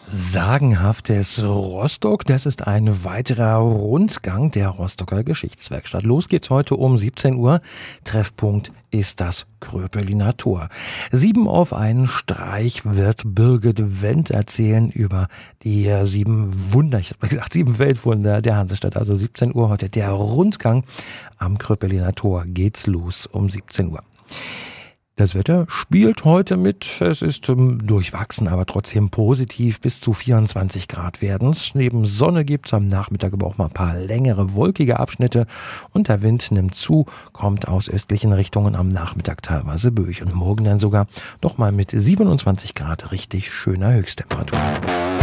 Sagenhaftes Rostock, das ist ein weiterer Rundgang der Rostocker Geschichtswerkstatt. Los geht's heute um 17 Uhr. Treffpunkt ist das Kröpeliner Tor. 7 auf einen Streich wird Birgit Wendt erzählen über die 7 Wunder, ich habe gesagt 7 Weltwunder der Hansestadt. Also 17 Uhr heute der Rundgang am Kröpeliner Tor. Geht's los um 17 Uhr. Das Wetter spielt heute mit. Es ist durchwachsen, aber trotzdem positiv. Bis zu 24 Grad werden's. Neben Sonne gibt's am Nachmittag aber auch mal ein paar längere, wolkige Abschnitte. Und der Wind nimmt zu, kommt aus östlichen Richtungen am Nachmittag teilweise böig. Und morgen dann sogar noch mal mit 27 Grad richtig schöner Höchsttemperatur.